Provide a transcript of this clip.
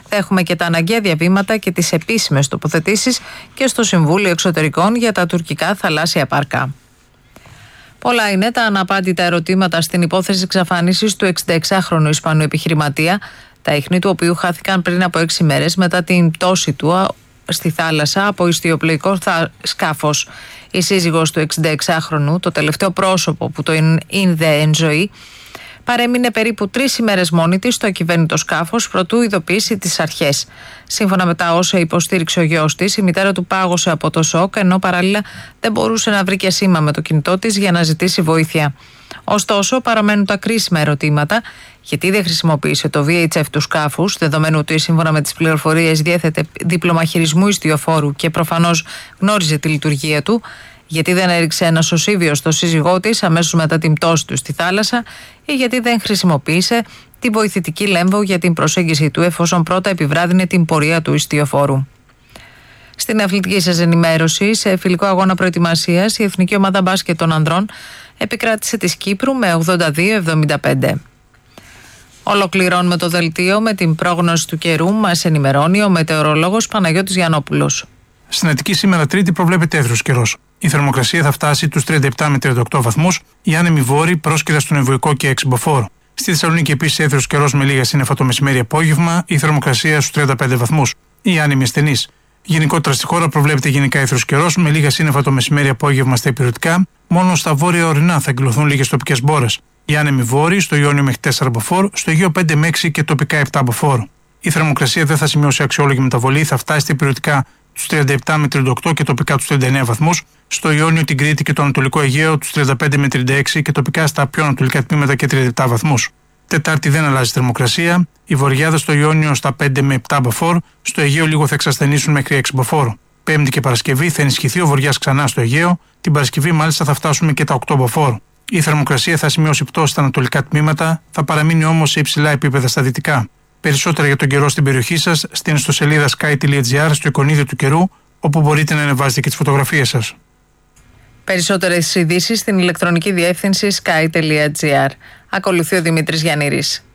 Θα έχουμε και τα αναγκαία διαβήματα και τις επίσημες τοποθετήσεις και στο Συμβούλιο Εξωτερικών για τα τουρκικά θαλάσσια πάρκα. Πολλά είναι τα αναπάντητα ερωτήματα στην υπόθεση εξαφάνισης του 66χρονου Ισπανού επιχειρηματία, τα ίχνη του οποίου χάθηκαν πριν από 6 μέρες μετά την πτώση του στη θάλασσα από ιστιοπλοϊκό σκάφος. Η σύζυγος του 66χρονου, το τελευταίο πρόσωπο που το είδε εν ζωή, παρέμεινε περίπου 3 ημέρες μόνη της στο ακυβέρνητο σκάφος προτού ειδοποιήσει τις αρχές. Σύμφωνα με τα όσα υποστήριξε ο γιος της, η μητέρα του πάγωσε από το σοκ, ενώ παράλληλα δεν μπορούσε να βρει και σήμα με το κινητό της για να ζητήσει βοήθεια. Ωστόσο, παραμένουν τα κρίσιμα ερωτήματα: γιατί δεν χρησιμοποίησε το VHF του σκάφους, δεδομένου ότι σύμφωνα με τις πληροφορίες διέθετε δίπλωμα χειρισμού ιστιοφόρου και προφανώς γνώριζε τη λειτουργία του; Γιατί δεν έριξε ένα σωσίβιο στο σύζυγό της αμέσως μετά την πτώση του στη θάλασσα, ή γιατί δεν χρησιμοποίησε τη βοηθητική λέμβο για την προσέγγιση του, εφόσον πρώτα επιβράδυνε την πορεία του ιστιοφόρου. Στην αθλητική σας ενημέρωση, σε φιλικό αγώνα προετοιμασίας, η εθνική ομάδα μπάσκετ των ανδρών επικράτησε της Κύπρου με 82-75. Ολοκληρώνουμε το δελτίο με την πρόγνωση του καιρού. Μας ενημερώνει ο μετεωρολόγος Παναγιώτης Γιαννόπουλος. Στην Αττική σήμερα Τρίτη προβλέπεται έθριος καιρός. Η θερμοκρασία θα φτάσει τους 37 με 38 βαθμούς, οι άνεμοι βόρειοι πρόσκειρα στον Εμβουϊκό και Εξυμποφόρο. Στη Θεσσαλονίκη επίσης έθριος καιρός με λίγα σύννεφα το μεσημέρι-απόγευμα, η θερμοκρασία στους 35 βαθμούς, οι άνεμοι ασθενείς. Γενικότερα στη χώρα προβλέπεται γενικά έθριος καιρός με λίγα σύννεφα το μεσημέρι-απόγευμα στα υπηρετικά, μόνο στα βόρεια ορεινά θα εκδηλωθούν λίγες τοπικές μπόρες. Οι άνεμοι βόρειοι στο Ιόνιο μέχρι 4 μποφόρ, στο Αιγαίο 5 με 6 και τοπικά 7 μποφόρ. Η θερμοκρασία δεν θα σημειώσει αξιόλογη μεταβολή, θα φτάσει στα υπηρετικά τους 37 με 38 και τοπικά τους 39 βαθμούς, στο Ιόνιο, την Κρήτη και το Ανατολικό Αιγαίο τους 35 με 36 και τοπικά στα πιο ανατολικά τμήματα και 37 βαθμούς. Τετάρτη δεν αλλάζει θερμοκρασία, οι βορειάδες στο Ιόνιο στα 5 με 7 μποφόρ, στο Αιγαίο λίγο θα εξασθενήσουν μέχρι 6 μποφόρ. Πέμπτη και Παρασκευή θα ενισχυθεί ο βοριάς ξανά στο Αιγαίο, την Παρασκευή μάλιστα θα φτάσουμε και τα 8 μποφόρ. Η θερμοκρασία θα σημειώσει πτώση στα ανατολικά τμήματα, θα παραμείνει όμως σε υψηλά επίπεδα στα δυτικά. Περισσότερα για τον καιρό στην περιοχή σας στην ιστοσελίδα sky.gr στο εικονίδιο του καιρού, όπου μπορείτε να ανεβάζετε και τις φωτογραφίες σας. Περισσότερες ειδήσεις στην ηλεκτρονική διεύθυνση sky.gr. Ακολουθεί ο Δημήτρης Γιαννήρης.